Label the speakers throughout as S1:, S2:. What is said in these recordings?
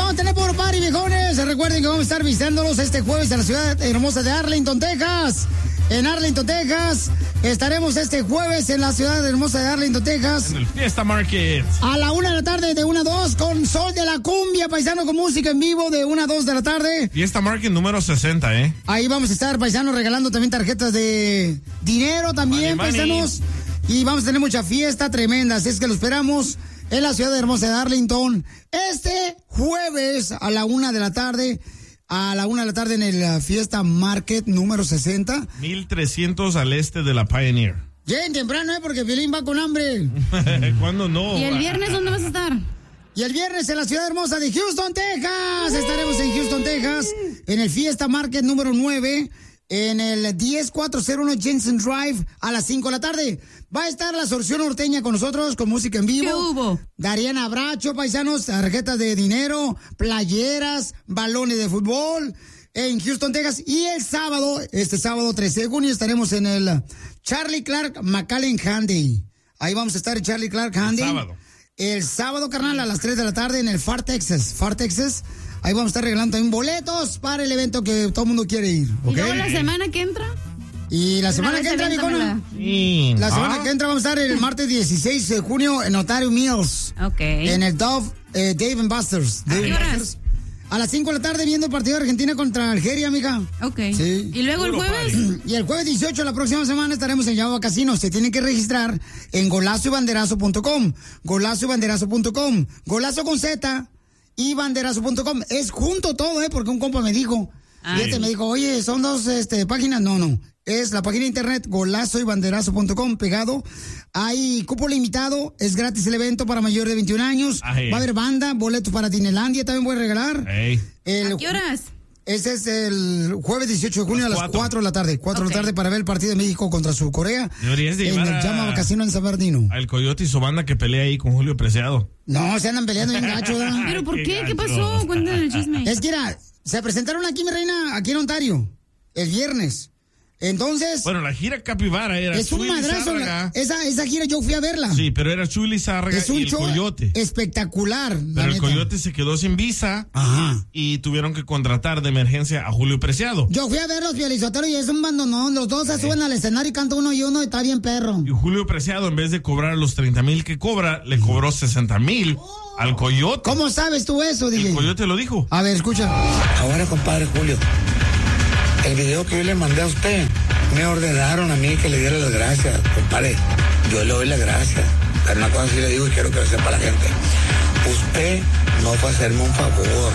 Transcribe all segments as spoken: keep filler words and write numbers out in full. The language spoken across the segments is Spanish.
S1: Vamos a tener por party, viejones. Recuerden que vamos a estar visitándolos este jueves en la ciudad hermosa de Arlington, Texas. En Arlington, Texas. Estaremos este jueves en la ciudad hermosa de Arlington, Texas.
S2: En el Fiesta Market.
S1: A la una de la tarde, de una a dos, con Sol de la Cumbia, paisano, con música en vivo de una a dos de la tarde.
S2: Fiesta Market número sesenta, ¿eh?
S1: Ahí vamos a estar, paisanos, regalando también tarjetas de dinero también, money, paisanos. Money. Y vamos a tener mucha fiesta tremenda, así es que lo esperamos en la ciudad hermosa de Arlington. Este jueves a la una de la tarde. A la una de la tarde en el Fiesta Market número sesenta.
S2: mil trescientos al este de la Pioneer.
S1: Lleguen temprano, ¿eh? Porque Piolín va con hambre.
S2: ¿Cuándo no?
S3: ¿Y el viernes dónde vas a estar?
S1: Y el viernes en la ciudad hermosa de Houston, Texas. Estaremos en Houston, Texas, en el Fiesta Market número nueve, en el diez cuatrocientos uno Jensen Drive a las cinco de la tarde. Va a estar la Solución Norteña con nosotros, con música en vivo.
S3: ¿Qué hubo?
S1: Darían abracho, paisanos, tarjetas de dinero, playeras, balones de fútbol en Houston, Texas. Y el sábado, este sábado trece de junio, estaremos en el Charlie Clark McAllen Handy. Ahí vamos a estar en Charlie Clark Handy.
S2: El sábado.
S1: El sábado, carnal, a las tres de la tarde en el Far Texas. Far Texas. Ahí vamos a estar regalando también boletos para el evento que todo el mundo quiere ir. ¿Okay?
S3: ¿Y luego la semana que entra?
S1: Y la semana que entra, Vicona.
S2: Sí.
S1: La semana
S2: ¿Ah?
S1: que entra vamos a estar el martes dieciséis de junio en Ontario Mills.
S3: Ok.
S1: En el Dove, eh, Dave and Buster's. Dave
S3: ¿A qué
S1: and
S3: horas?
S1: Buster's. A las cinco de la tarde viendo el partido de Argentina contra Algeria, amiga.
S3: Ok.
S1: Sí.
S3: ¿Y luego el jueves?
S1: Y el jueves dieciocho, la próxima semana, estaremos en Yahoo Casino. Se tienen que registrar en golazo y banderazo punto com. Golazo y banderazo punto com. Golazo con Z y banderazo punto com. Es junto todo, ¿eh? Porque un compa me dijo.
S3: Ay.
S1: Fíjate, me dijo, oye, son dos este, páginas. No, no. Es la página de internet golazo y banderazo punto com, pegado. Hay cupo limitado, es gratis el evento para mayor de veintiún años.
S2: Ay.
S1: Va a haber banda, boletos para Disneylandia, también voy a regalar.
S2: Ey.
S1: El,
S3: ¿A qué horas?
S1: Ese es el jueves dieciocho de junio a las cuatro de la tarde. cuatro
S3: Ok.
S1: de la tarde para ver el partido de México contra su Corea.
S2: Deberías de
S1: en
S2: llevar
S1: el
S2: a-
S1: Llama Casino en San Bernardino.
S2: Al Coyote y su banda que pelea ahí con Julio Preciado.
S1: No, se andan peleando bien gacho, ¿verdad?
S3: ¿Pero por
S2: Qué
S3: qué? ¿Qué
S2: gacho.
S3: pasó? Cuéntame el chisme.
S1: Es que era, se presentaron aquí, mi reina, aquí en Ontario, el viernes. Entonces,
S2: Bueno, la gira Capibara era
S1: es un
S2: Chuy
S1: madrazo.
S2: Lizárraga.
S1: Esa, esa gira yo fui a verla.
S2: Sí, pero era Chuy Lizárraga
S1: Es un
S2: y el
S1: show
S2: Coyote.
S1: espectacular. la
S2: Pero el
S1: neta.
S2: Coyote se quedó sin visa
S1: Ajá.
S2: y tuvieron que contratar de emergencia a Julio Preciado.
S1: Yo fui a ver los Piolizoteros y es un bandonón. Los dos se suben al escenario y canta uno y uno y está bien perro.
S2: Y Julio Preciado, en vez de cobrar los treinta mil que cobra, le cobró sesenta mil al Coyote.
S1: ¿Cómo sabes tú eso, D J?
S2: El Coyote lo dijo.
S1: A ver, escucha.
S4: Ahora, compadre Julio, el video que yo le mandé a usted, me ordenaron a mí que le diera las gracias. Compadre, yo le doy las gracias. Pero una cosa sí le digo y quiero que lo sepa la gente. Usted no fue a hacerme un favor.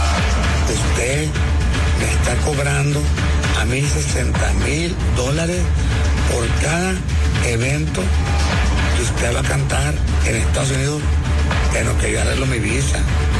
S4: Usted me está cobrando a mí sesenta mil dólares por cada evento que usted va a cantar en Estados Unidos, en lo que yo arreglo mi visa.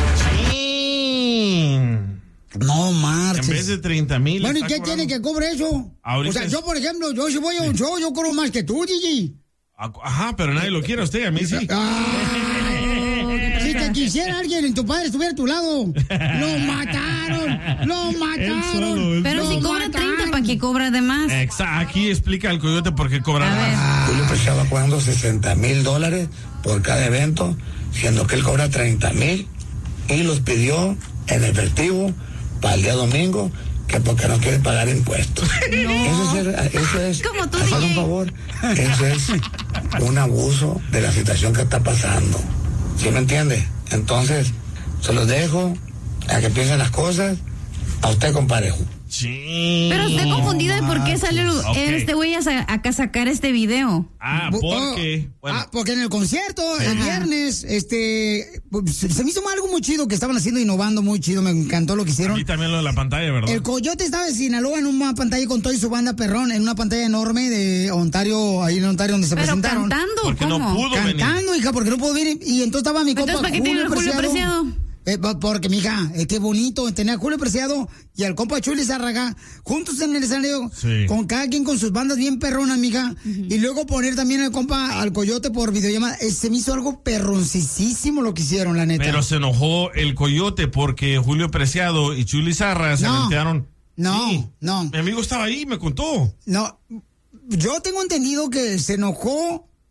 S2: Sí.
S1: No marches.
S2: En vez de treinta mil.
S1: Bueno, ¿y qué tiene que cobre eso?
S2: Ahorita
S1: O sea,
S2: es-
S1: yo, por ejemplo, yo si voy a un show, yo cobro más que tú, Gigi.
S2: Ajá, pero nadie lo quiere a usted, a mí sí.
S1: Ah, si te quisiera alguien en tu padre estuviera a tu lado. Lo mataron, lo
S2: Él solo,
S1: mataron.
S2: él
S3: Pero
S1: lo
S3: si cobra
S1: mataron.
S3: treinta, ¿para qué cobra de más?
S2: Exacto, aquí explica el Coyote por qué cobra
S3: A ver.
S2: más.
S4: Julio Preciado va cobrando sesenta mil dólares por cada evento, siendo que él cobra treinta mil y los pidió en efectivo para el día domingo, que porque no quiere pagar impuestos. Eso es, eso es
S3: Como tú,
S4: hacer
S3: D J.
S4: un favor. Eso es un abuso de la situación que está pasando. ¿Sí me entiende? Entonces, se los dejo a que piensen las cosas. A usted, compadre.
S2: Sí.
S3: Pero estoy confundida de por qué salió
S2: Ok.
S3: este güey a, sa- a sacar este video.
S2: Ah,
S1: Bu-
S2: porque.
S1: oh,
S2: Bueno,
S1: ah, porque en el concierto, el
S3: Ajá.
S1: viernes, este, pues, se se me hizo algo muy chido que estaban haciendo, innovando muy chido, me encantó lo que hicieron.
S2: aquí también lo de la pantalla, ¿verdad?
S1: El Coyote estaba en Sinaloa en una pantalla con todo y su banda perrón, en una pantalla enorme de Ontario, ahí en Ontario donde se
S3: Pero
S1: presentaron.
S3: cantando,
S2: Porque no
S3: ¿cómo?
S2: pudo venir.
S1: Cantando, hija, porque no pudo venir. Y entonces estaba mi compa
S3: Entonces, ¿para qué tiene
S1: Julio
S3: el Julio
S1: Preciado.
S3: Preciado?
S1: Eh, pa- porque, mija, eh, qué bonito tener a Julio Preciado y al compa Chuy Lizárraga juntos en el escenario,
S2: Sí.
S1: con cada quien con sus bandas bien perronas, mija. Y luego poner también al compa, al Coyote por videollamada. Eh, se me hizo algo perroncísimo lo que hicieron, la neta.
S2: Pero se enojó el Coyote porque Julio Preciado y Chuy Lizarra se
S1: No.
S2: aventaron.
S1: No,
S2: Sí.
S1: no.
S2: Mi amigo estaba ahí y me contó.
S1: No, yo tengo entendido que se enojó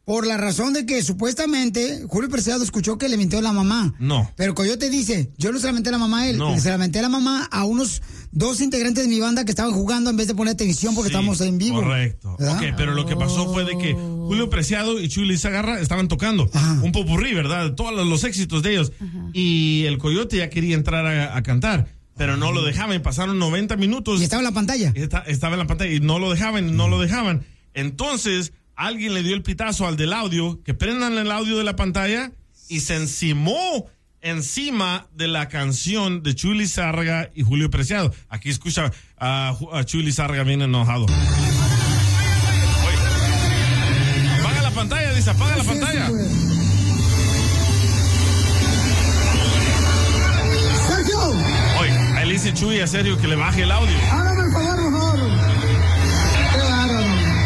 S1: por la razón de que supuestamente Julio Preciado escuchó que le mintió a la mamá.
S2: No.
S1: Pero Coyote dice, yo no se la menté a la mamá a él,
S2: No.
S1: se la menté a la mamá a unos dos integrantes de mi banda que estaban jugando en vez de poner atención porque
S2: Sí,
S1: estábamos en vivo.
S2: Correcto.
S1: ¿verdad?
S2: Ok, pero lo que pasó fue de que Julio Preciado y Chuy Lizárraga estaban tocando
S1: Ajá.
S2: un popurrí, ¿verdad? Todos los, los éxitos de ellos. Y el Coyote ya quería entrar a, a cantar, pero no lo dejaban. Y pasaron noventa minutos.
S1: Y estaba en la pantalla.
S2: Y está- estaba en la pantalla y no lo dejaban, no lo dejaban. Entonces, alguien le dio el pitazo al del audio, que prendan el audio de la pantalla, y se encimó encima de la canción de Chuy Lizárraga y Julio Preciado. Aquí escucha a, Ju- a Chuy Lizárraga bien enojado. Oye, apaga la pantalla, dice, apaga la pantalla.
S1: ¡Sergio!
S2: Oye, ahí le dice Chuy a Sergio que le baje el audio.
S1: Hágame el favor, por favor. Qué bárbaro.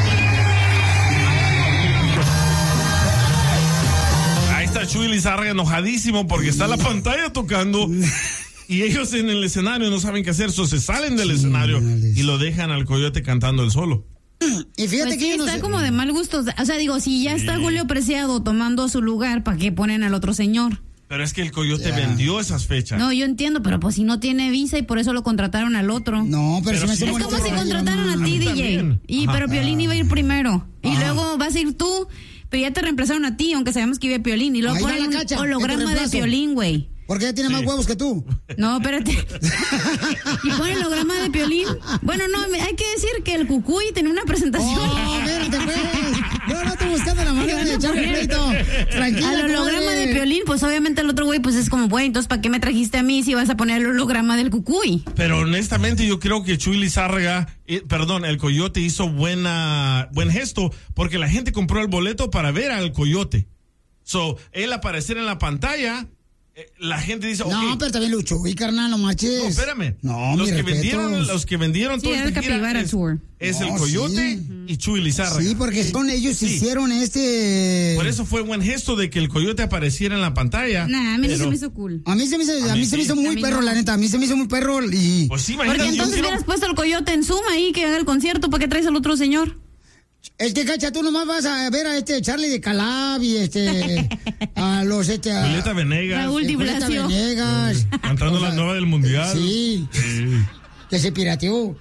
S2: Ahí está Chuy Lizárraga enojadísimo porque está la pantalla tocando y ellos en el escenario no saben qué hacer, so se salen del escenario y lo dejan al Coyote cantando el solo.
S1: Y fíjate
S3: Pues
S1: que
S3: sí,
S1: yo no
S3: está
S1: sé-
S3: como de mal gusto. O sea, digo, si ya está Julio Preciado tomando su lugar, ¿para qué ponen al otro señor?
S2: Pero es que el Coyote
S1: Ya.
S2: vendió esas fechas.
S3: No, yo entiendo, pero pues si no tiene visa y por eso lo contrataron al otro.
S1: No, pero,
S2: Pero
S1: se me
S2: sí
S1: hace
S3: Es
S1: bonito
S3: como si
S1: que vaya,
S3: contrataran a
S1: mamá.
S3: ti, D J.
S2: también.
S3: Y
S2: Ajá.
S3: pero Piolín iba a ir primero. Y
S1: Ajá.
S3: luego vas a ir tú, pero ya te reemplazaron a ti, aunque sabemos que iba Piolín. Y luego
S1: Ahí va
S3: ponen
S1: la
S3: un
S1: Cacha, que te
S3: holograma de
S1: reemplazo.
S3: Piolín, güey.
S1: Porque ella tiene
S2: Sí.
S1: más huevos que tú.
S3: No, espérate. Y ponen holograma de Piolín. Bueno, no, me- hay que decir que el Cucuy tenía una presentación.
S1: Oh, espérate, pues. No, no estoy buscando la manera de echarle crédito. Tranquila,
S3: Al holograma
S1: comadre.
S3: de Piolín, pues obviamente el otro güey pues es como, güey, entonces ¿para qué me trajiste a mí si vas a poner el holograma del Cucuy?
S2: Pero honestamente yo creo que Chuy Lizárraga, eh, perdón, el Coyote hizo buena, buen gesto porque la gente compró el boleto para ver al Coyote. So, él aparecer en la pantalla, eh, la gente dice,
S1: No,
S2: ok,
S1: pero también Lucho. Y carnal, no marches.
S2: no, espérame.
S1: No,
S2: los
S1: mis
S2: que
S1: respetos.
S2: vendieron, los que vendieron
S3: Sí,
S2: toda
S3: era
S2: esta
S3: el
S2: gira
S3: Capibara
S2: es,
S3: Tour.
S2: es
S1: No,
S2: el Coyote
S1: sí.
S2: y Chuy Lizárraga.
S1: Sí, porque con ellos
S2: Sí.
S1: hicieron este...
S2: Por eso fue buen gesto de que el Coyote apareciera en la pantalla.
S3: Nah, a mí no
S2: pero-
S3: se me hizo cool.
S1: A mí se me hizo, a
S2: A
S1: mí
S2: mí
S1: se me
S2: sí.
S1: hizo muy
S3: A mí
S1: perro,
S3: no.
S1: la neta. A mí se me hizo muy perro y...
S2: Pues sí, imagínate.
S3: Porque
S2: yo
S3: entonces
S2: quiero-
S3: hubieras puesto el Coyote en Zoom ahí que haga el concierto, ¿para qué traes al otro señor?
S1: Es que, Cacha, tú nomás vas a ver a este Charlie de Calab y este... a los... este a-
S2: Julieta Venegas
S3: Raúl Di
S1: Julieta
S3: Blasio.
S1: Venegas.
S2: cantando
S1: O sea,
S2: la nueva del mundial.
S1: Sí,
S2: Sí.
S1: que se pirateó.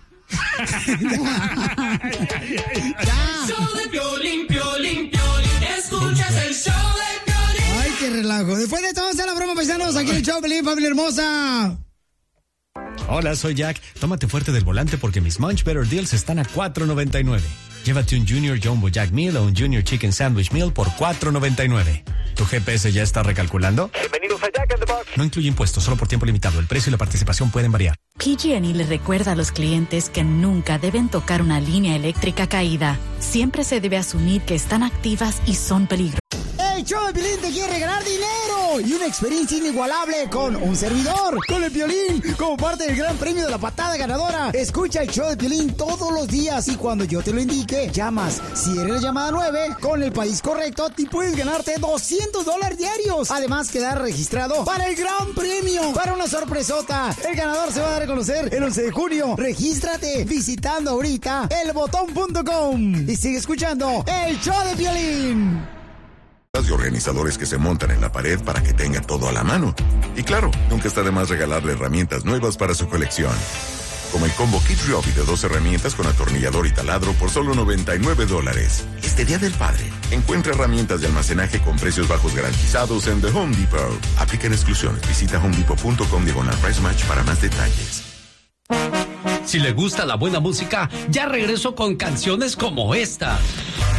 S1: Ya.
S5: Show de Piolín, Piolín, Piolín. Escuchas el show de Piolín.
S1: Ay, qué relajo. Después de todo, está la broma, paisanos. Aquí en el show, Pelín, familia hermosa.
S6: Hola, soy Jack. Tómate fuerte del volante porque mis Munch Better Deals están a cuatro noventa y nueve. Llévate un Junior Jumbo Jack Meal o un Junior Chicken Sandwich Meal por cuatro noventa y nueve. ¿Tu G P S ya está recalculando?
S7: Bienvenidos a Jack in the Box.
S6: No incluye impuestos, solo por tiempo limitado. El precio y la participación pueden variar.
S8: P G and E le recuerda a los clientes que nunca deben tocar una línea eléctrica caída. Siempre se debe asumir que están activas y son peligrosas.
S1: El show de Piolín te quiere regalar dinero y una experiencia inigualable con un servidor, con el Piolín, como parte del gran premio de la patada ganadora. Escucha el show de Piolín todos los días y cuando yo te lo indique, llamas. Si eres la llamada nueve, con el país correcto, te puedes ganarte doscientos dólares diarios. Además, quedar registrado para el gran premio, para una sorpresota. El ganador se va a dar a conocer el once de junio. Regístrate visitando ahorita el botón punto com y sigue escuchando el show de Piolín.
S9: De organizadores que se montan en la pared para que tenga todo a la mano. Y claro, nunca está de más regalarle herramientas nuevas para su colección. Como el combo Kit Ryobi de dos herramientas con atornillador y taladro por solo noventa y nueve dólares. Este Día del Padre, encuentra herramientas de almacenaje con precios bajos garantizados en The Home Depot. Aplican exclusiones. Visita homedepot punto com diagonal price match para más detalles.
S10: Si le gusta la buena música, ya regreso con canciones como esta.